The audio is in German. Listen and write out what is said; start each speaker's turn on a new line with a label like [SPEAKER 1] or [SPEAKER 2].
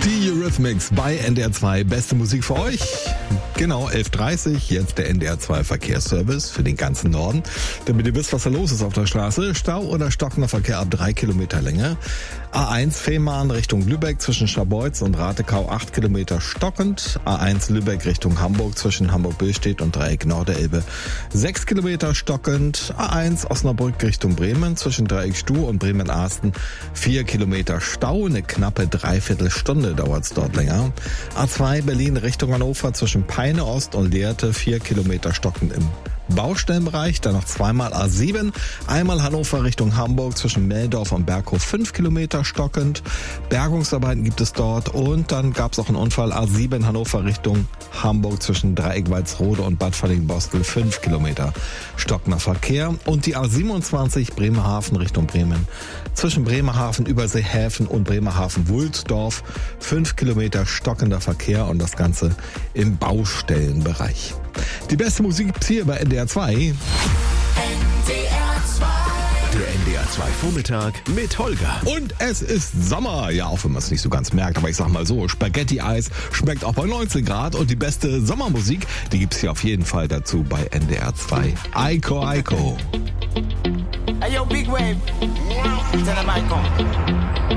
[SPEAKER 1] Die Eurythmics bei NDR 2. Beste Musik für euch. Genau, 11.30 Uhr, jetzt der NDR 2 Verkehrsservice für den ganzen Norden. Damit ihr wisst, was da los ist auf der Straße. Stau oder stockender Verkehr ab 3 Kilometer Länge. A1 Fehmarn Richtung Lübeck zwischen Scharbeutz und Ratekau 8 Kilometer stockend. A1 Lübeck Richtung Hamburg zwischen Hamburg-Billstedt und Dreieck Norderelbe 6 Kilometer stockend. A1 Osnabrück Richtung Bremen zwischen Dreieck Stuh und Bremen-Arsten 4 Kilometer Stau. Eine knappe Dreiviertelstunde dauert es dort länger. A2 Berlin Richtung Hannover zwischen Peine Ost und Lehrte 4 Kilometer stockend im Baustellenbereich, dann noch zweimal A7, einmal Hannover Richtung Hamburg zwischen Meldorf und Berghof 5 Kilometer stockend, Bergungsarbeiten gibt es dort und dann gab es auch einen Unfall A7 Hannover Richtung Hamburg zwischen Dreieck Walsrode und Bad Falling-Bostel 5 Kilometer stockender Verkehr und die A27 Bremerhaven Richtung Bremen zwischen Bremerhaven, Überseehäfen und Bremerhaven-Wulsdorf 5 Kilometer stockender Verkehr und das Ganze im Baustellenbereich. Die beste Musik gibt's hier bei NDR 2.
[SPEAKER 2] NDR 2. Der NDR 2 Vormittag mit Holger.
[SPEAKER 1] Und es ist Sommer. Ja, auch wenn man es nicht so ganz merkt. Aber ich sag mal so, Spaghetti-Eis schmeckt auch bei 19 Grad. Und die beste Sommermusik, die gibt's hier auf jeden Fall dazu bei NDR 2. Aiko Aiko.
[SPEAKER 3] Hey yo, Big Wave. Tell them I come.